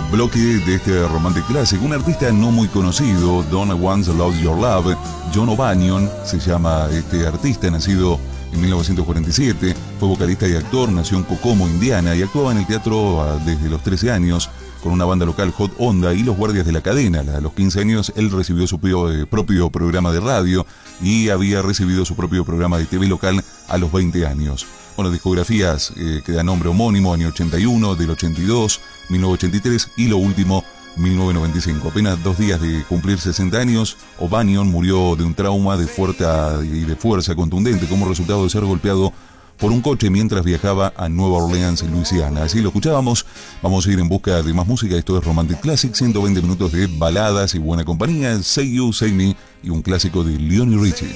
bloque de este Romantic Classic, un artista no muy conocido, Don't Once Lost Your Love. John O'Banion se llama este artista, nacido en 1947, fue vocalista y actor, nació en Kokomo, Indiana, y actuaba en el teatro desde los 13 años con una banda local, Hot Onda y Los Guardias de la Cadena. A los 15 años él recibió su propio programa de radio y había recibido su propio programa de TV local a los 20 años. Bueno, discografías que dan nombre homónimo, año 81, del 82, 1983 y lo último, 1995. Apenas 2 días de cumplir 60 años, O'Banion murió de un trauma de fuerza contundente como resultado de ser golpeado por un coche mientras viajaba a Nueva Orleans, Luisiana. Así lo escuchábamos. Vamos a ir en busca de más música. Esto es Romantic Classic, 120 minutos de baladas y buena compañía, Say You, Say Me y un clásico de Lionel Richie.